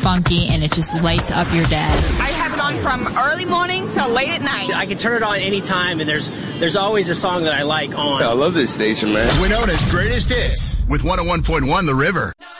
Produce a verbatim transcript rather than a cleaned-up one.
funky, and it just lights up your day. I have it on from early morning till late at night. I can turn it on anytime, and there's there's always a song that I like on. I love this station, man. Winona's Greatest Hits with one oh one point one The River.